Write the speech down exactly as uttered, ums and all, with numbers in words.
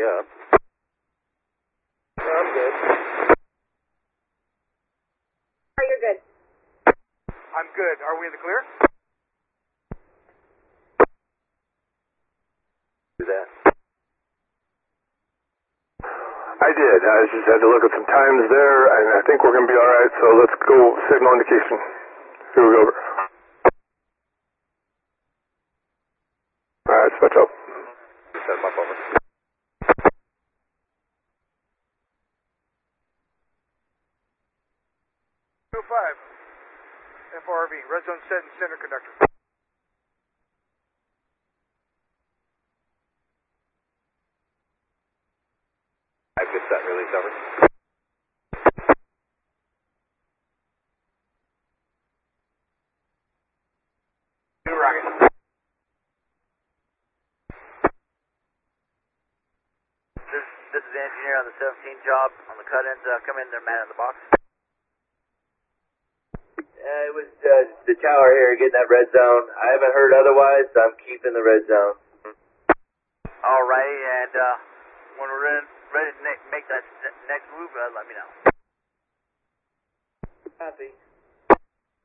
Yeah. I'm good. Oh, you're good. I'm good. Are we in the clear? Do that. I did. I just had to look at some times there, and I think we're going to be all right, so let's go signal indication. Here we go. All right, switch up. Set them up over. two oh five. F R V. Red zone set and center conductor. I've just set release over. Two rocket. This, this is the engineer on the seventeen job on the cut-ins. Uh, come in there, man in the box. Uh, it was uh, the tower here getting that red zone. I haven't heard otherwise, so I'm keeping the red zone. All right, and uh, when we're in, ready to ne- make that next move, uh, let me know. Copy.